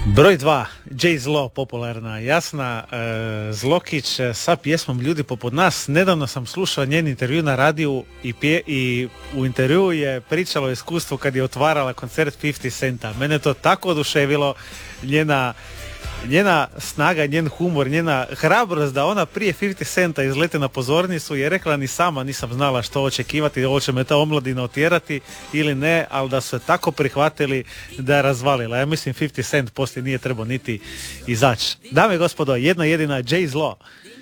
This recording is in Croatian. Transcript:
Broj 2, Jay Zlo, popularna, jasna, Zlokić sa pjesmom Ljudi poput nas. Nedavno sam slušao njen intervju na radiju i u intervju je pričalo o iskustvu kad je otvarala koncert 50 Centa. Mene to tako oduševilo, njena snaga, njen humor, njena hrabrost da ona prije 50 Centa izlete na pozornicu je rekla ni sama nisam znala što očekivati, hoće me ta omladina otjerati ili ne, ali da su je tako prihvatili da je razvalila. Ja mislim 50 Cent poslije nije trebao niti izaći. Dame i gospodo, jedna jedina Jay Zlo.